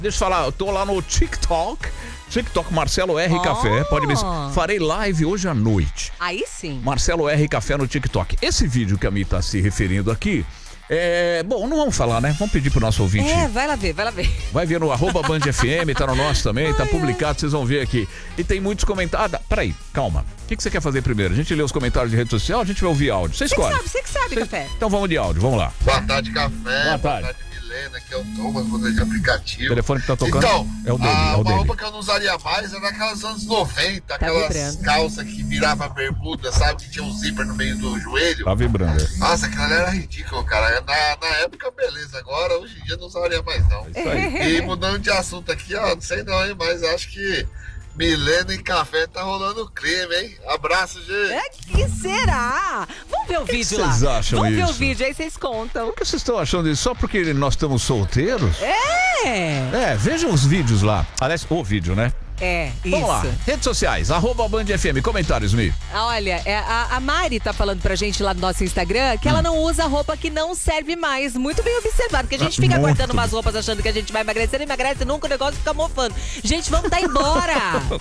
Deixa eu falar, eu tô lá no TikTok Marcelo R Café. Pode me... Farei live hoje à noite. Aí sim. Marcelo R Café no TikTok. Esse vídeo que a Mi tá se referindo aqui, bom, não vamos falar, né? Vamos pedir pro nosso ouvinte. Vai lá ver. Vai ver no @BandFM, tá no nosso também, tá publicado, vocês vão ver aqui. E tem muitos comentários. Peraí, calma. O que você quer fazer primeiro? A gente lê os comentários de rede social, a gente vai ouvir áudio. Você escolhe. Você que sabe, Café. Então vamos de áudio, vamos lá. Boa tarde, Café. Boa tarde. Milena, que é o Thomas, motorista de aplicativo. O telefone que tá tocando então, é o dele. Uma roupa que eu não usaria mais é daquelas anos 90, aquelas calças que virava bermuda, sabe? Que tinha um zíper no meio do joelho. Tá vibrando. Nossa, aquilo ali era ridículo, cara. Na época, beleza. Agora, hoje em dia, não usaria mais, não. Isso aí. E mudando de assunto aqui, ó, não sei não, hein, mas acho que Milena e Café tá rolando crime, hein? Abraço, gente. Que será? Vamos ver o vídeo lá. Vocês acham Vamos ver isso? o vídeo, aí vocês contam. O que vocês estão achando disso? Só porque nós estamos solteiros? Vejam os vídeos lá. Aliás, o vídeo, né? Isso. Vamos lá, redes sociais, @BandFM, comentários, Mi. Olha, a Mari tá falando pra gente lá no nosso Instagram que ela não usa roupa que não serve mais. Muito bem observado, porque a gente fica guardando umas roupas achando que a gente vai emagrecer, não emagrece nunca, o negócio fica mofando. Gente, vamos dar embora.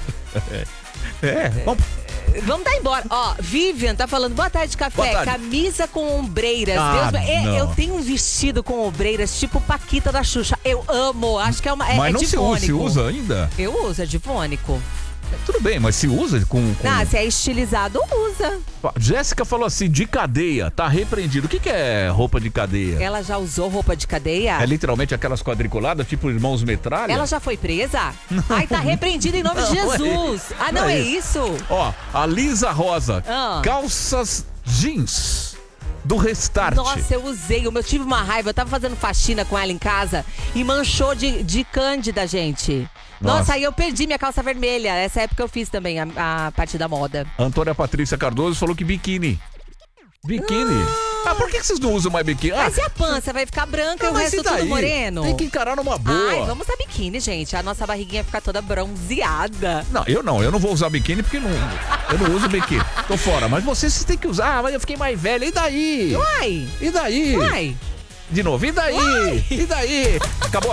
Vamos dar embora. Ó, Vivian tá falando, boa tarde, Café. Boa tarde. Camisa com ombreiras. Não. Eu tenho um vestido com ombreiras, tipo Paquita da Xuxa. Eu amo. Acho que é uma. Mas não difônico. se usa ainda? Eu uso, é difônico. Tudo bem, mas se usa com... Se é estilizado, usa. Jéssica falou assim, de cadeia, tá repreendido. O que é roupa de cadeia? Ela já usou roupa de cadeia? É literalmente aquelas quadriculadas, tipo irmãos metralha? Ela já foi presa? Ai, tá repreendida em nome de Jesus. Não é isso? Ó, a Lisa Rosa, calças jeans do Restart. Nossa, eu usei. Eu tive uma raiva. Eu tava fazendo faxina com ela em casa e manchou de cândida, gente. Nossa, aí eu perdi minha calça vermelha. Essa época eu fiz também a parte da moda. Antônia Patrícia Cardoso falou que biquíni. Biquíni? Por que vocês não usam mais biquíni? Mas e a pança? Vai ficar branca e o resto tudo moreno? Tem que encarar numa boa. Ai, vamos usar biquíni, gente. A nossa barriguinha fica toda bronzeada. Não, eu não vou usar biquíni porque eu não uso biquíni. Tô fora. Mas vocês têm que usar. Mas eu fiquei mais velha. E daí? Uai? E daí? Uai? De novo, e daí? E daí? Acabou.